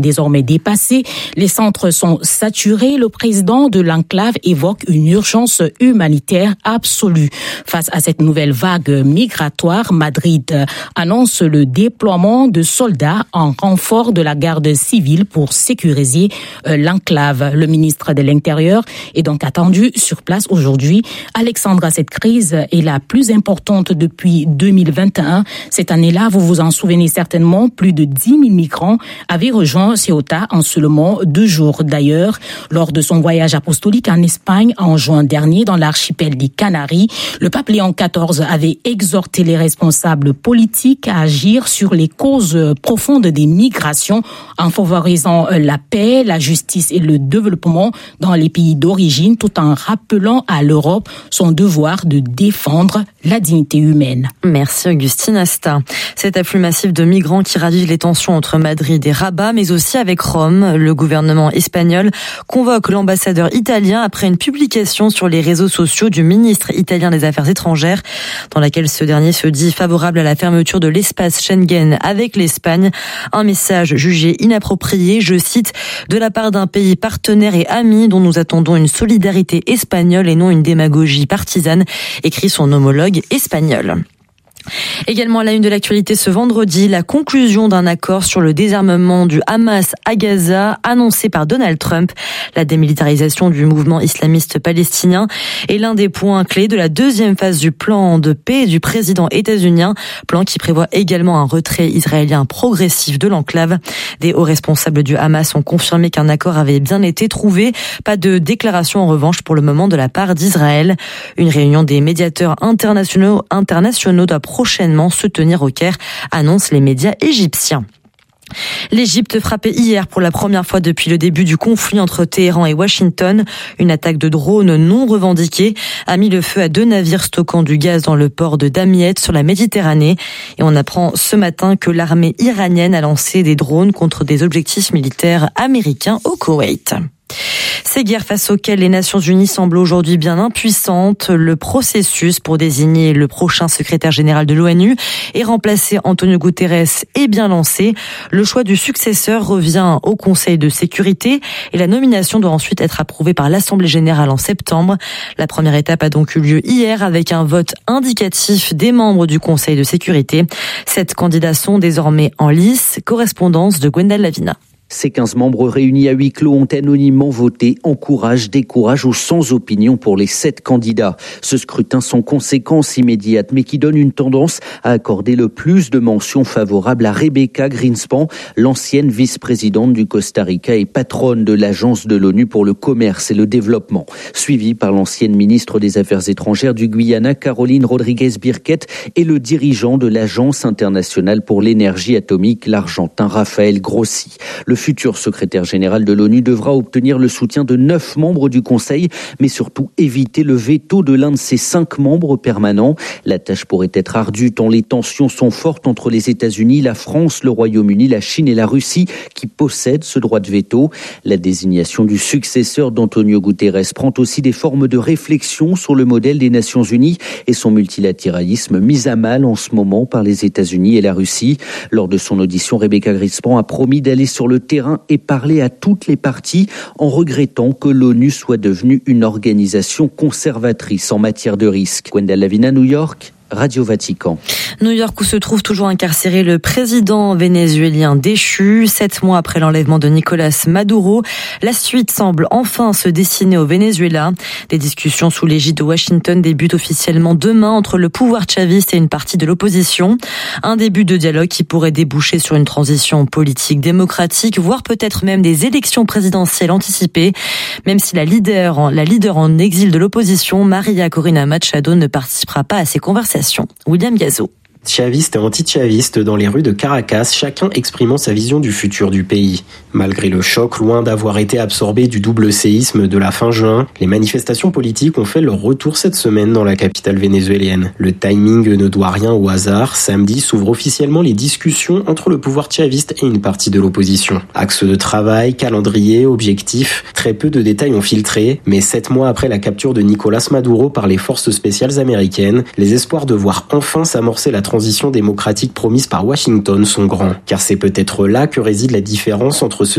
Désormais dépassés, les centres sont saturés. Le président de l'enclave évoque une urgence humanitaire absolue. Face à cette nouvelle vague migratoire, Madrid annonce le déploiement de soldats en renfort de la garde civile pour sécuriser l'enclave. Le ministre de l'Intérieur est donc attendu sur place aujourd'hui. Alexandra, cette crise est la plus importante depuis 2021. Cette année-là, vous vous en souvenez certainement, plus de 10 000 migrants avaient rejoint Ceuta en seulement 2 jours. D'ailleurs, lors de son voyage apostolique en Espagne en juin dernier dans l'archipel des Canaries, le pape Léon XIV avait exhorté les responsables politiques à agir sur les causes profondes des migrations en favorisant la paix, la justice et le développement dans les pays d'origine, tout en rappelant à l'Europe son devoir de défendre la dignité humaine. Merci Augustine Asta. Cet afflux massif de migrants qui ravive les tensions entre Madrid et Rabat, mais aussi avec Rome. Le gouvernement espagnol convoque l'ambassadeur italien après une publication sur les réseaux sociaux du ministre italien des Affaires étrangères, dans laquelle ce dernier se dit favorable à la fermeture de l'espace Schengen avec l'Espagne. Un message jugé inapproprié, je cite, de la part d'un pays partenaire et ami dont nous attendons une solidarité espagnole et non une démagogie partisane, écrit son homologue espagnol. Également à la une de l'actualité ce vendredi, la conclusion d'un accord sur le désarmement du Hamas à Gaza annoncé par Donald Trump. La démilitarisation du mouvement islamiste palestinien est l'un des points clés de la deuxième phase du plan de paix du président états-unien, plan qui prévoit également un retrait israélien progressif de l'enclave. Des hauts responsables du Hamas ont confirmé qu'un accord avait bien été trouvé. Pas de déclaration en revanche pour le moment de la part d'Israël. Une réunion des médiateurs internationaux doit prochainement se tenir au Caire, annoncent les médias égyptiens. L'Égypte frappée hier pour la première fois depuis le début du conflit entre Téhéran et Washington. Une attaque de drone non revendiquée a mis le feu à 2 navires stockant du gaz dans le port de Damiette sur la Méditerranée. Et on apprend ce matin que l'armée iranienne a lancé des drones contre des objectifs militaires américains au Koweït. Ces guerres face auxquelles les Nations Unies semblent aujourd'hui bien impuissantes. Le processus pour désigner le prochain secrétaire général de l'ONU et remplacer Antonio Guterres est bien lancé. Le choix du successeur revient au Conseil de sécurité et la nomination doit ensuite être approuvée par l'Assemblée générale en septembre. La première étape a donc eu lieu hier avec un vote indicatif des membres du Conseil de sécurité. 7 candidats sont désormais en lice. Correspondance de Gwendal Lavina. Ces 15 membres réunis à huis clos ont anonymement voté, découragent ou sans opinion pour les 7 candidats. Ce scrutin sans conséquence immédiate, mais qui donne une tendance à accorder le plus de mentions favorables à Rebecca Greenspan, l'ancienne vice-présidente du Costa Rica et patronne de l'Agence de l'ONU pour le commerce et le développement, suivie par l'ancienne ministre des Affaires étrangères du Guyana, Caroline Rodriguez Birquet, et le dirigeant de l'Agence internationale pour l'énergie atomique, l'Argentin Rafael Grossi. Le futur secrétaire général de l'ONU devra obtenir le soutien de 9 membres du Conseil, mais surtout éviter le veto de l'un de ses 5 membres permanents. La tâche pourrait être ardue tant les tensions sont fortes entre les États-Unis, la France, le Royaume-Uni, la Chine et la Russie qui possèdent ce droit de veto. La désignation du successeur d'Antonio Guterres prend aussi des formes de réflexion sur le modèle des Nations Unies et son multilatéralisme mis à mal en ce moment par les États-Unis et la Russie. Lors de son audition, Rebecca Greenspan a promis d'aller sur le terrain et parler à toutes les parties en regrettant que l'ONU soit devenue une organisation conservatrice en matière de risque. Gwendal Lavina, New York. Radio Vatican. New York où se trouve toujours incarcéré le président vénézuélien déchu. 7 mois après l'enlèvement de Nicolas Maduro, la suite semble enfin se dessiner au Venezuela. Des discussions sous l'égide de Washington débutent officiellement demain entre le pouvoir chaviste et une partie de l'opposition. Un début de dialogue qui pourrait déboucher sur une transition politique démocratique, voire peut-être même des élections présidentielles anticipées. Même si la leader en exil de l'opposition, Maria Corina Machado, ne participera pas à ces conversations. William Gazo. Chavistes et anti-chavistes dans les rues de Caracas, chacun exprimant sa vision du futur du pays. Malgré le choc, loin d'avoir été absorbé du double séisme de la fin juin, les manifestations politiques ont fait leur retour cette semaine dans la capitale vénézuélienne. Le timing ne doit rien au hasard. Samedi s'ouvrent officiellement les discussions entre le pouvoir chaviste et une partie de l'opposition. Axe de travail, calendrier, objectif, très peu de détails ont filtré, mais 7 mois après la capture de Nicolas Maduro par les forces spéciales américaines, les espoirs de voir enfin s'amorcer la transition démocratique promise par Washington sont grands. Car c'est peut-être là que réside la différence entre ce